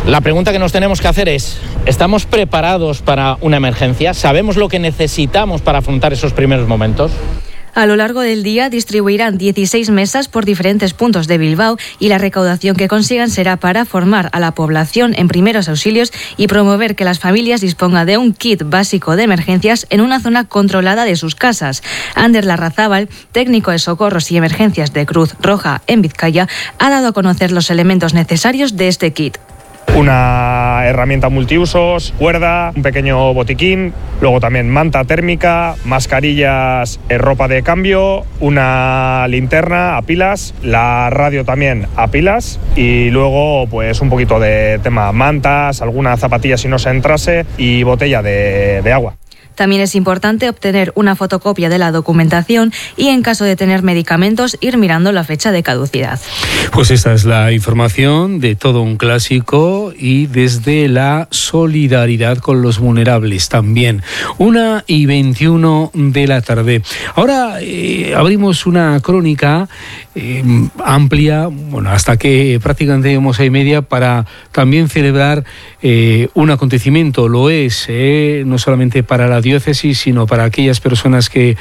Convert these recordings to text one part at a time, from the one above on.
La pregunta que nos tenemos que hacer es, ¿estamos preparados para una emergencia? ¿Sabemos lo que necesitamos para afrontar esos primeros momentos? A lo largo del día distribuirán 16 mesas por diferentes puntos de Bilbao y la recaudación que consigan será para formar a la población en primeros auxilios y promover que las familias dispongan de un kit básico de emergencias en una zona controlada de sus casas. Ander Larrazábal, técnico de socorros y emergencias de Cruz Roja en Vizcaya, ha dado a conocer los elementos necesarios de este kit. Una herramienta multiusos, cuerda, un pequeño botiquín, luego también manta térmica, mascarillas, ropa de cambio, una linterna a pilas, la radio también a pilas y luego pues un poquito de tema mantas, alguna zapatilla si no se entrase y botella de agua. También es importante obtener una fotocopia de la documentación y, en caso de tener medicamentos, ir mirando la fecha de caducidad. Pues esta es la información de todo un clásico y desde la solidaridad con los vulnerables también. 1:21 de la tarde. Ahora abrimos una crónica amplia, bueno, hasta que prácticamente lleguemos a 1:30 para también celebrar un acontecimiento. Lo es, no solamente para la diócesis, sino para aquellas personas que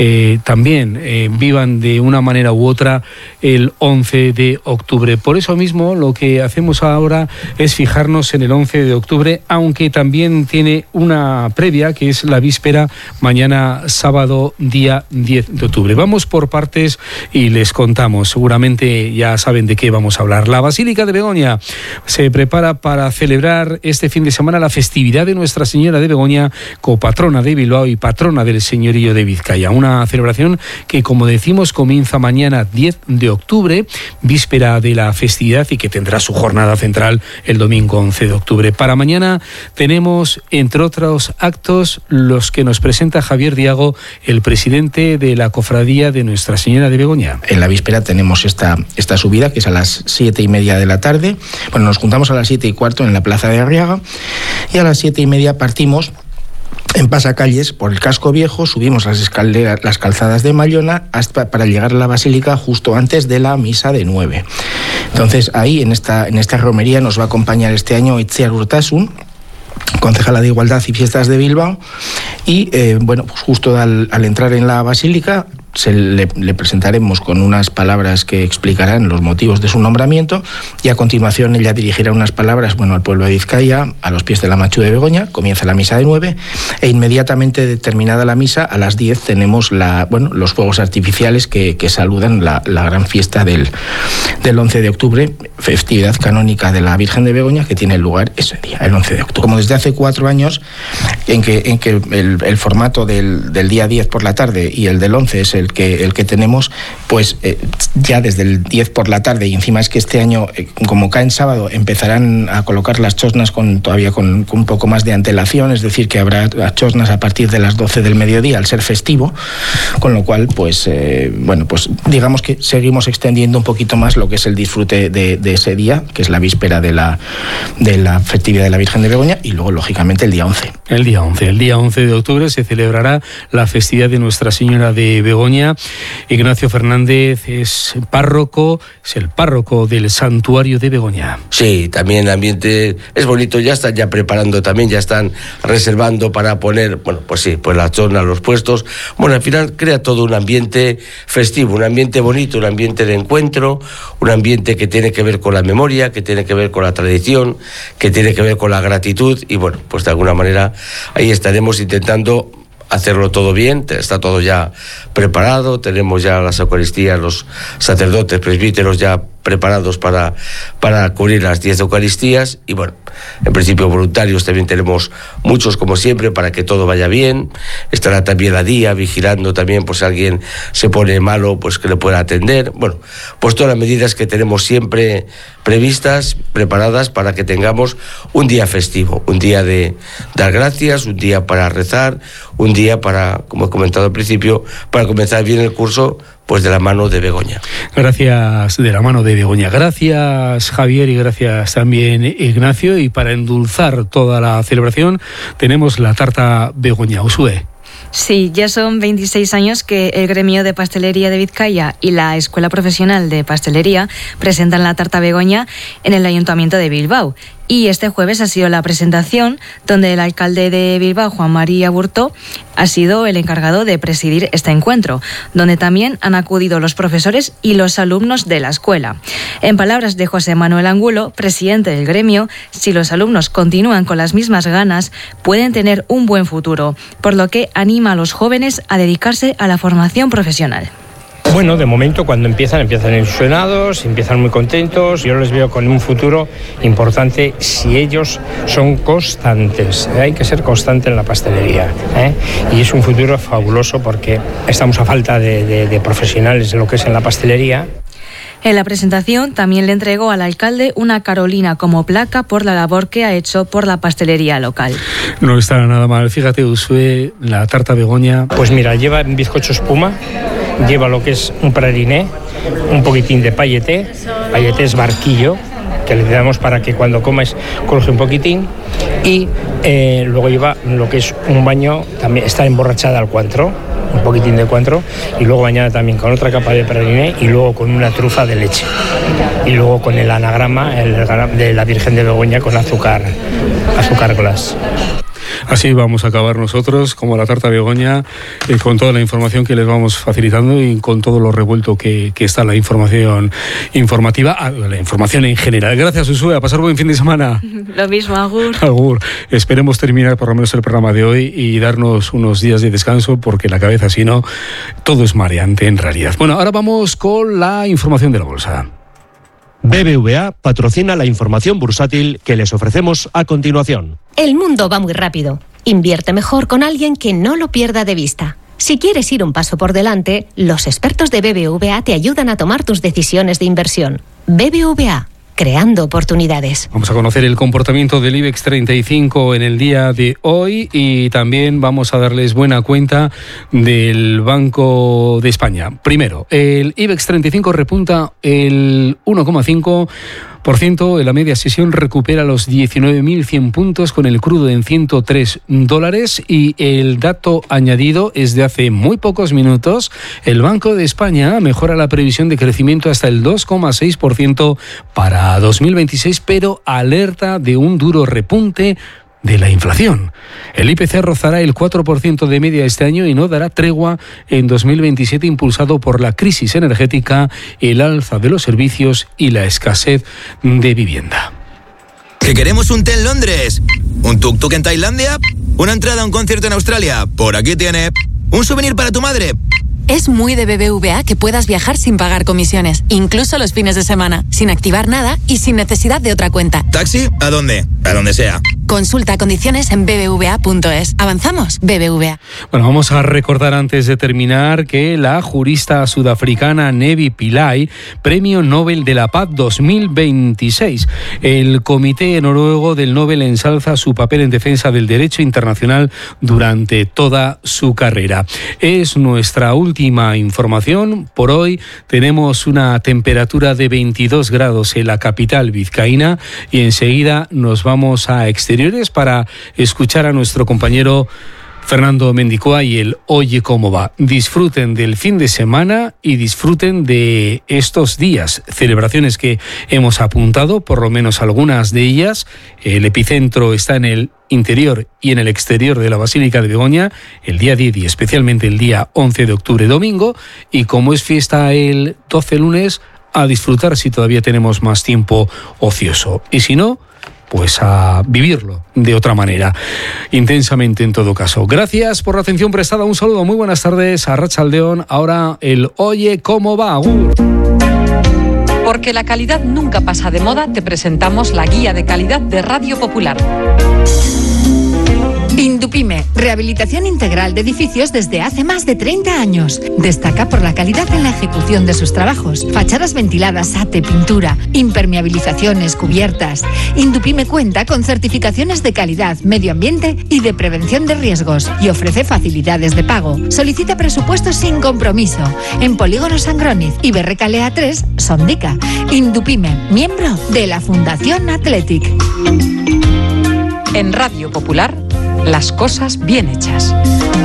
también vivan de una manera u otra el 11 de octubre. Por eso mismo lo que hacemos ahora es fijarnos en el 11 de octubre, aunque también tiene una previa, que es la víspera, mañana sábado, día 10 de octubre. Vamos por partes y les contamos. Seguramente ya saben de qué vamos a hablar. La Basílica de Begoña se prepara para celebrar este fin de semana la festividad de Nuestra Señora de Begoña, copatrona de Bilbao y patrona del Señorío de Vizcaya. Una celebración que, como decimos, comienza mañana 10 de octubre, víspera de la festividad, y que tendrá su jornada central el domingo 11 de octubre. Para mañana tenemos, entre otros actos, los que nos presenta Javier Diago, el presidente de la Cofradía de Nuestra Señora de Begoña. En la víspera tenemos esta subida, que es a las 7:30 de la tarde. Bueno, nos juntamos a las 7:15 en la Plaza de Arriaga y a las 7:30 partimos en Pasacalles por el Casco Viejo, subimos las escaleras, las calzadas de Mallona para llegar a la Basílica justo antes de la misa de 9. Entonces ahí en esta romería nos va a acompañar este año Itziar Urtasun, concejala de Igualdad y Fiestas de Bilbao, y pues justo al entrar en la Basílica le presentaremos con unas palabras que explicarán los motivos de su nombramiento, y a continuación ella dirigirá unas palabras al pueblo de Vizcaya, a los pies de la Machu de Begoña. Comienza la misa de 9 e inmediatamente terminada la misa, a las 10 tenemos los fuegos artificiales que saludan la gran fiesta del 11 de octubre, festividad canónica de la Virgen de Begoña, que tiene lugar ese día, el 11 de octubre. Como desde hace 4 años en que el formato del día 10 por la tarde y el del 11 es el que tenemos, pues ya desde el 10 por la tarde, y encima es que este año, como cae en sábado, empezarán a colocar las chosnas todavía con un poco más de antelación, es decir, que habrá las chosnas a partir de las 12 del mediodía al ser festivo, con lo cual pues digamos que seguimos extendiendo un poquito más lo que es el disfrute de ese día, que es la víspera de la festividad de la Virgen de Begoña, y luego lógicamente el día 11. El día 11 de octubre se celebrará la festividad de Nuestra Señora de Begoña. Ignacio Fernández es el párroco del Santuario de Begoña. Sí, también el ambiente es bonito, ya están preparando también, ya están reservando para poner, pues las zonas, los puestos. Al final crea todo un ambiente festivo, un ambiente bonito, un ambiente de encuentro, un ambiente que tiene que ver con la memoria, que tiene que ver con la tradición, que tiene que ver con la gratitud, y pues de alguna manera ahí estaremos intentando hacerlo todo bien. Está todo ya preparado, tenemos ya las Eucaristías, los sacerdotes, presbíteros ya preparados para cubrir las 10 Eucaristías, y en principio voluntarios también tenemos muchos, como siempre, para que todo vaya bien. Estará también la DIA vigilando también, si alguien se pone malo, pues que le pueda atender. Pues todas las medidas que tenemos siempre previstas, preparadas para que tengamos un día festivo, un día de dar gracias, un día para rezar, un día para, como he comentado al principio, para comenzar bien el curso, pues de la mano de Begoña. Gracias, de la mano de Begoña. Gracias, Javier, y gracias también, Ignacio. Y para endulzar toda la celebración tenemos la tarta Begoña. Usue. Sí, ya son 26 años que el Gremio de Pastelería de Vizcaya y la Escuela Profesional de Pastelería presentan la tarta Begoña en el Ayuntamiento de Bilbao. Y este jueves ha sido la presentación donde el alcalde de Bilbao, Juan María Burtó, ha sido el encargado de presidir este encuentro, donde también han acudido los profesores y los alumnos de la escuela. En palabras de José Manuel Angulo, presidente del gremio, si los alumnos continúan con las mismas ganas, pueden tener un buen futuro, por lo que anima a los jóvenes a dedicarse a la formación profesional. Bueno, de momento cuando empiezan ilusionados, empiezan muy contentos. Yo les veo con un futuro importante si ellos son constantes. Hay que ser constante en la pastelería, y es un futuro fabuloso porque estamos a falta de profesionales de lo que es en la pastelería. En la presentación también le entregó al alcalde una carolina como placa por la labor que ha hecho por la pastelería local. No está nada mal. Fíjate, Uxue, la tarta Begoña. Pues mira, lleva bizcocho espuma, lleva lo que es un praliné, un poquitín de pailleté es barquillo, que le damos para que cuando comes coge un poquitín, y luego lleva lo que es un baño, también está emborrachada al cuantro, un poquitín de cuantro, y luego bañada también con otra capa de praliné y luego con una trufa de leche, y luego con el anagrama de la Virgen de Begoña con azúcar glass. Así vamos a acabar nosotros, como la tarta Begoña, con toda la información que les vamos facilitando y con todo lo revuelto que está la información informativa, la información en general. Gracias, Uxue, a pasar buen fin de semana. Lo mismo, agur. Agur. Esperemos terminar por lo menos el programa de hoy y darnos unos días de descanso, porque la cabeza, si no, todo es mareante en realidad. Bueno, ahora vamos con la información de la bolsa. BBVA patrocina la información bursátil que les ofrecemos a continuación. El mundo va muy rápido. Invierte mejor con alguien que no lo pierda de vista. Si quieres ir un paso por delante, los expertos de BBVA te ayudan a tomar tus decisiones de inversión. BBVA, creando oportunidades. Vamos a conocer el comportamiento del IBEX 35 en el día de hoy y también vamos a darles buena cuenta del Banco de España. Primero, el IBEX 35 repunta el 1,5%. En la media sesión recupera los 19.100 puntos con el crudo en $103 y el dato añadido es de hace muy pocos minutos. El Banco de España mejora la previsión de crecimiento hasta el 2,6% para 2026, pero alerta de un duro repunte de la inflación. El IPC rozará el 4% de media este año y no dará tregua en 2027, impulsado por la crisis energética, el alza de los servicios y la escasez de vivienda. ¿Que queremos un té en Londres? ¿Un tuk-tuk en Tailandia? ¿Una entrada a un concierto en Australia? Por aquí tiene. ¿Un souvenir para tu madre? Es muy de BBVA que puedas viajar sin pagar comisiones, incluso los fines de semana, sin activar nada y sin necesidad de otra cuenta. ¿Taxi? ¿A dónde? A donde sea. Consulta condiciones en bbva.es. ¿Avanzamos? BBVA. Bueno, vamos a recordar antes de terminar que la jurista sudafricana Nevi Pillay, Premio Nobel de la Paz 2026. El Comité Noruego del Nobel ensalza su papel en defensa del derecho internacional durante toda su carrera. Es nuestra última información. Por hoy tenemos una temperatura de 22 grados en la capital vizcaína y enseguida nos vamos a exteriores para escuchar a nuestro compañero Fernando Mendicoa y el Oye Cómo Va. Disfruten del fin de semana y disfruten de estos días, celebraciones que hemos apuntado, por lo menos algunas de ellas. El epicentro está en el interior y en el exterior de la Basílica de Begoña, el día 10 y especialmente el día 11 de octubre, domingo, y como es fiesta el 12 lunes, a disfrutar si todavía tenemos más tiempo ocioso. Y si no, pues a vivirlo de otra manera, intensamente en todo caso. Gracias por la atención prestada, un saludo, muy buenas tardes, Arratsaldeon. Ahora el Oye Cómo Va. Porque la calidad nunca pasa de moda, te presentamos la guía de calidad de Radio Popular. Indupime, rehabilitación integral de edificios desde hace más de 30 años. Destaca por la calidad en la ejecución de sus trabajos. Fachadas ventiladas, ate, pintura, impermeabilizaciones, cubiertas. Indupime cuenta con certificaciones de calidad, medio ambiente y de prevención de riesgos y ofrece facilidades de pago. Solicita presupuestos sin compromiso en Polígono Sangroniz y Berrecalea 3, Sondica. Indupime, miembro de la Fundación Athletic. En Radio Popular, las cosas bien hechas.